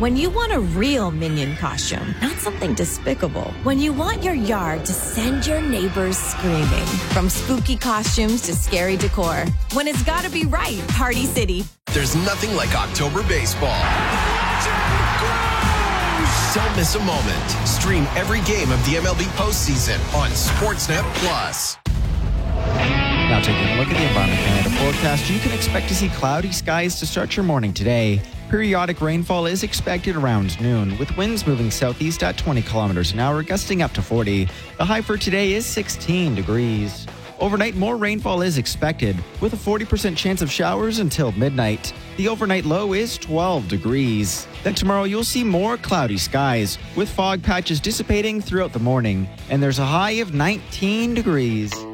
When you want a real Minion costume, not something despicable. When you want your yard to send your neighbors screaming. From spooky costumes to scary decor. When it's gotta be right, Party City. There's nothing like October baseball. Don't miss a moment. Stream every game of the MLB postseason on Sportsnet Plus. Now taking a look at the Environment Canada forecast, you can expect to see cloudy skies to start your morning today. Periodic rainfall is expected around noon, with winds moving southeast at 20 kilometers an hour, gusting up to 40. The high for today is 16 degrees. Overnight, more rainfall is expected, with a 40% chance of showers until midnight. The overnight low is 12 degrees. Then tomorrow, you'll see more cloudy skies, with fog patches dissipating throughout the morning, and there's a high of 19 degrees.